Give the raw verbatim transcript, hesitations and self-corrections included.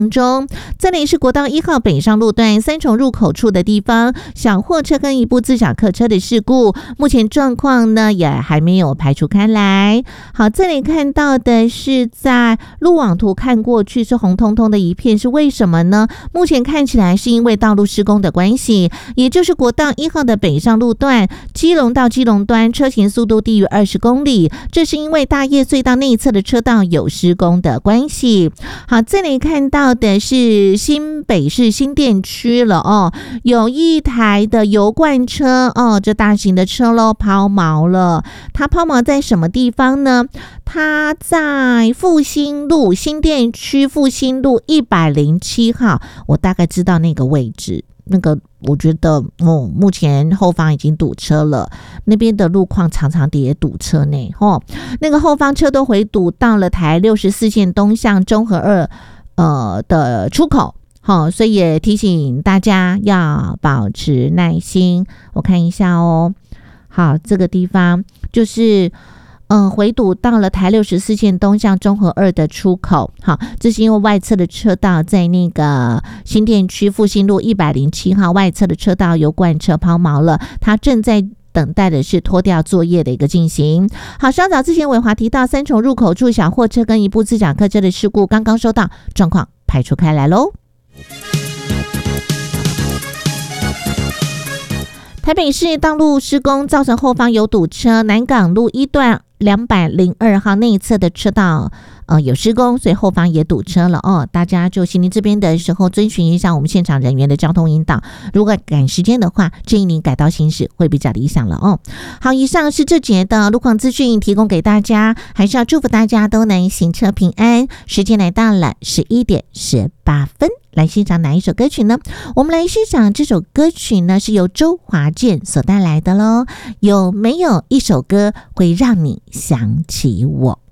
中。这里是国道一号北上路段三重入口处的地方，小货车跟一部自小客车的事故，目前状况呢也还没有排除开来。好，这里看到的是在路网图看过去是红彤彤的一片，是为什么呢？目前看起来是因为道路施工的关系，也就是国道一号的北上路段基隆到基隆端车行速度低于二十公里，这是因为大叶隧道内侧的车道有施工的关系。好，这里看到的是新北市新店区了哦，有一台的油罐车哦，这大型的车咯抛锚了。它抛锚在什么地方呢？它在复兴路新店区复兴路一百零七号，我大概知道那个位置。那个我觉得哦，目前后方已经堵车了，那边的路况常常也堵车呢。哦，那个后方车都回堵到了台六十四线东向中和二呃的出口。好，所以也提醒大家要保持耐心。我看一下哦，好，这个地方就是嗯，回堵到了台六十四线东向中和二的出口。好，这是因为外侧的车道在那个新店区复兴路一百零七号外侧的车道油罐车抛锚了，它正在等待的是拖吊作业的一个进行。好，稍早之前伟华提到三重入口处小货车跟一部自小客车的事故，刚刚收到状况排除开来咯。台北市道路施工造成后方有堵车，南港路一段两百零二号内侧的车道呃有施工，所以后方也堵车了哦。大家就行临这边的时候遵循一下我们现场人员的交通引导，如果赶时间的话，建议您改道行驶会比较理想了哦。好，以上是这节的路况资讯提供给大家，还是要祝福大家都能行车平安。时间来到了十一点十八分。来欣赏哪一首歌曲呢？我们来欣赏这首歌曲呢，是由周华健所带来的咯。有没有一首歌会让你想起我？